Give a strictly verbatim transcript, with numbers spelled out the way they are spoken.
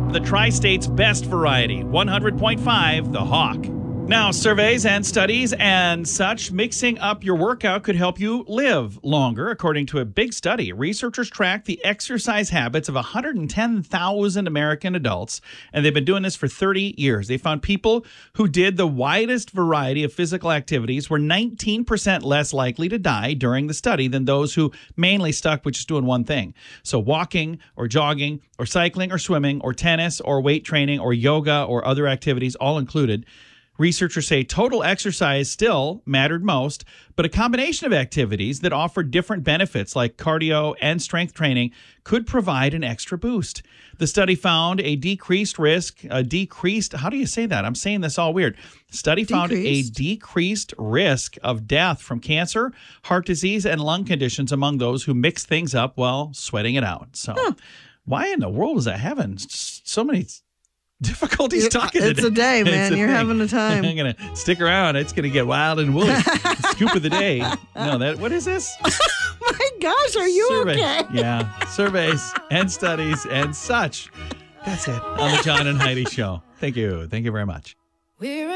The Tri-State's best variety, one hundred point five The Hawk. Now, surveys and studies and such, mixing up your workout could help you live longer. According to a big study, researchers tracked the exercise habits of one hundred ten thousand American adults, and they've been doing this for thirty years. They found people who did the widest variety of physical activities were nineteen percent less likely to die during the study than those who mainly stuck with just doing one thing. So walking or jogging or cycling or swimming or tennis or weight training or yoga or other activities, all included. Researchers say total exercise still mattered most, but a combination of activities that offered different benefits like cardio and strength training could provide an extra boost. The study found a decreased risk, a decreased, how do you say that? I'm saying this all weird. Study found decreased. a decreased risk of death from cancer, heart disease, and lung conditions among those who mix things up while sweating it out. So huh. Why in the world is that having so many difficulties You're, talking it's today. a day, man. A You're thing. having a time. I'm going to stick around. It's going to get wild and woolly. Scoop of the day. No, that. What is this? My gosh, are you Survey. okay? Yeah. Surveys and studies and such. That's it on the John and Heidi Show. Thank you. Thank you very much. We're